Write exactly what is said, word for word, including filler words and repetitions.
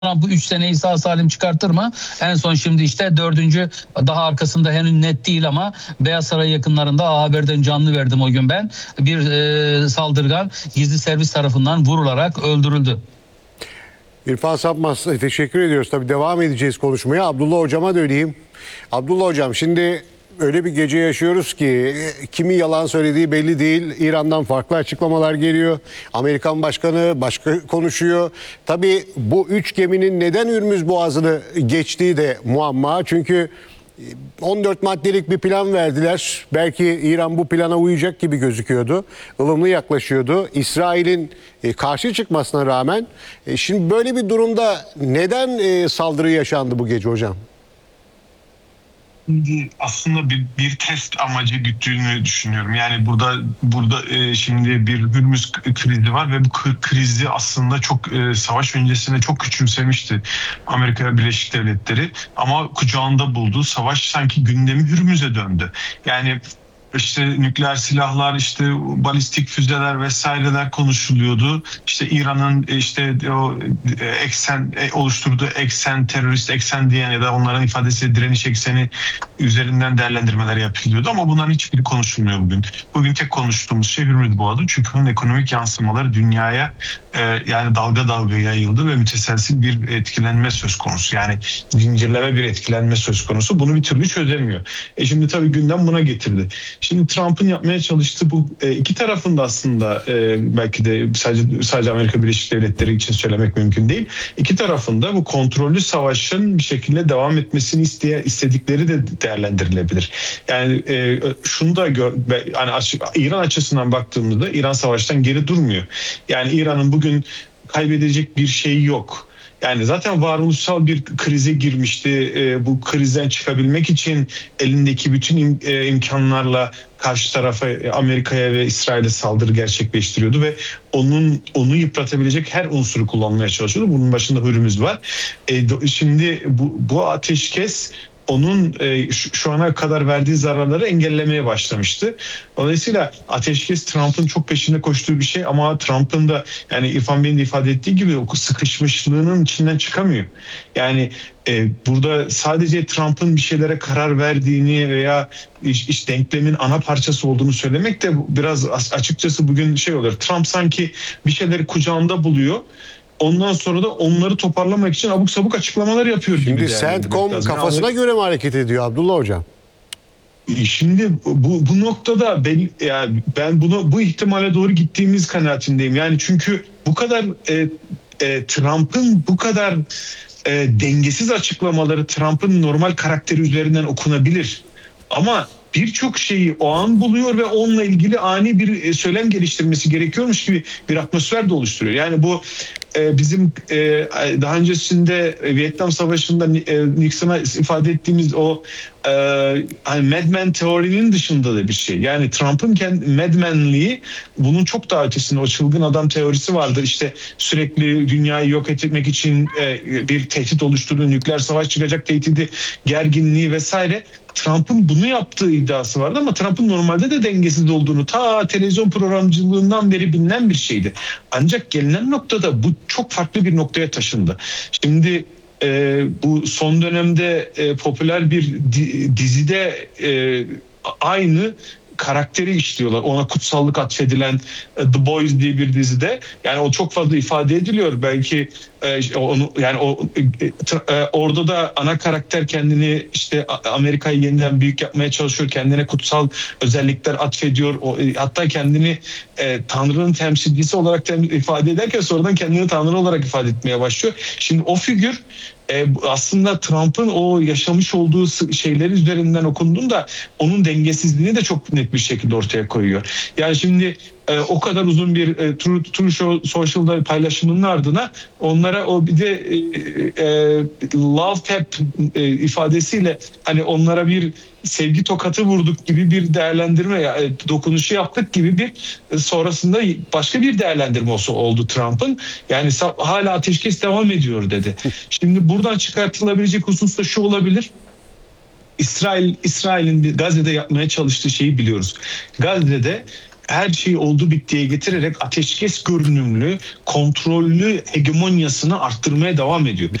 bu üç seneyi sağ salim çıkartır mı? En son şimdi işte dördüncü, daha arkasında henüz net değil ama Beyaz Saray yakınlarında A Haber'den canlı verdim o gün ben. Bir e, saldırgan gizli servis tarafından vurularak öldürüldü. İrfan Sapmaz, teşekkür ediyoruz. Tabii devam edeceğiz konuşmaya. Abdullah Hocam'a döneyim. Abdullah Hocam, şimdi öyle bir gece yaşıyoruz ki kimi yalan söylediği belli değil. İran'dan farklı açıklamalar geliyor. Amerikan başkanı başka konuşuyor. Tabii bu üç geminin neden Hürmüz Boğazı'nı geçtiği de muamma. Çünkü on dört maddelik bir plan verdiler. Belki İran bu plana uyacak gibi gözüküyordu. Ilımlı yaklaşıyordu. İsrail'in karşı çıkmasına rağmen şimdi böyle bir durumda neden saldırı yaşandı bu gece hocam? Şimdi aslında bir, bir test amacı güttüğünü düşünüyorum. Yani burada burada e, şimdi bir Hürmüz krizi var ve bu krizi aslında çok e, savaş öncesinde çok küçümsemişti Amerika Birleşik Devletleri, ama kucağında bulduğu savaş sanki gündemi Hürmüz'e döndü. Yani İşte nükleer silahlar, işte balistik füzeler vesaireler konuşuluyordu. İşte İran'ın işte o eksen oluşturduğu eksen, terörist eksen diyen ya da onların ifadesi direniş ekseni üzerinden değerlendirmeler yapılıyordu, ama bunların hiçbiri konuşulmuyor bugün. Bugün tek konuştuğumuz şey Hürmüz Boğazı, çünkü bunun ekonomik yansımaları dünyaya e, yani dalga dalga yayıldı ve müteselsil bir etkilenme söz konusu. Yani zincirleme bir etkilenme söz konusu. Bunu bir türlü çözemiyor. E şimdi tabii gündem buna getirdi. Şimdi Trump'ın yapmaya çalıştığı bu e, iki tarafın da aslında e, belki de sadece sadece Amerika Birleşik Devletleri için söylemek mümkün değil. İki tarafın da bu kontrollü savaşın bir şekilde devam etmesini isteye, istedikleri de değerlendirilebilir. Yani e, şunu da gör, yani açık, İran açısından baktığımızda İran savaştan geri durmuyor. Yani İran'ın bugün kaybedecek bir şeyi yok. Yani zaten varoluşsal bir krize girmişti. E, bu krizden çıkabilmek için elindeki bütün im, e, imkanlarla karşı tarafa, Amerika'ya ve İsrail'e saldırı gerçekleştiriyordu ve onun onu yıpratabilecek her unsuru kullanmaya çalışıyordu. Bunun başında Hürmüz var. E, do, şimdi bu, bu ateşkes onun e, şu, şu ana kadar verdiği zararları engellemeye başlamıştı. Dolayısıyla ateşkes Trump'ın çok peşinde koştuğu bir şey, ama Trump'ın da yani İrfan Bey'in de ifade ettiği gibi o sıkışmışlığının içinden çıkamıyor. Yani e, burada sadece Trump'ın bir şeylere karar verdiğini veya iş, iş denklemin ana parçası olduğunu söylemek de biraz açıkçası bugün şey oluyor. Trump sanki bir şeyleri kucağında buluyor. Ondan sonra da onları toparlamak için abuk sabuk açıklamalar yapıyor gibi. Şimdi CENTCOM kafasına yani, göre mi hareket ediyor Abdullah Hocam? Şimdi bu bu noktada ben yani ben bunu bu ihtimale doğru gittiğimiz kanaatindeyim. Yani çünkü bu kadar e, e, Trump'ın bu kadar e, dengesiz açıklamaları Trump'ın normal karakteri üzerinden okunabilir. Ama birçok şeyi o an buluyor ve onunla ilgili ani bir söylem geliştirmesi gerekiyormuş gibi bir atmosfer de oluşturuyor. Yani bu e, bizim e, daha öncesinde Vietnam Savaşı'nda e, Nixon'a ifade ettiğimiz o e, hani Madman teorinin dışında da bir şey. Yani Trump'ın kendi Madman'liği bunun çok daha ötesinde, o çılgın adam teorisi vardı. İşte sürekli dünyayı yok etmek için e, bir tehdit oluşturduğu, nükleer savaş çıkacak tehdidi, gerginliği vesaire. Trump'ın bunu yaptığı iddiası vardı, ama Trump'ın normalde de dengesiz olduğunu ta televizyon programcılığından beri bilinen bir şeydi. Ancak gelinen noktada bu çok farklı bir noktaya taşındı. Şimdi e, bu son dönemde e, popüler bir di, dizide e, aynı karakteri işliyorlar. Ona kutsallık atfedilen The Boys diye bir dizide. Yani o çok fazla ifade ediliyor. Belki e, onu yani o e, orada da ana karakter kendini işte Amerika'yı yeniden büyük yapmaya çalışıyor. Kendine kutsal özellikler atfediyor. O, e, hatta kendini e, Tanrı'nın temsilcisi olarak tem, ifade ederken sonradan kendini Tanrı olarak ifade etmeye başlıyor. Şimdi o figür e, aslında Trump'ın o yaşamış olduğu şeyler üzerinden okunduğunda onun dengesizliğini de çok net bir şekilde ortaya koyuyor. Yani şimdi e, o kadar uzun bir e, True, True Social'da paylaşımının ardına onlara o bir de e, e, love tap e, ifadesiyle hani onlara bir sevgi tokatı vurduk gibi bir değerlendirme, e, dokunuşu yaptık gibi bir e, sonrasında başka bir değerlendirme oldu Trump'ın. Yani hala ateşkes devam ediyor dedi. Şimdi buradan çıkartılabilecek husus da şu olabilir. İsrail İsrail'in Gazze'de yapmaya çalıştığı şeyi biliyoruz. Gazze'de her şeyi oldu bittiye getirerek ateşkes görünümlü, kontrollü hegemonyasını arttırmaya devam ediyor.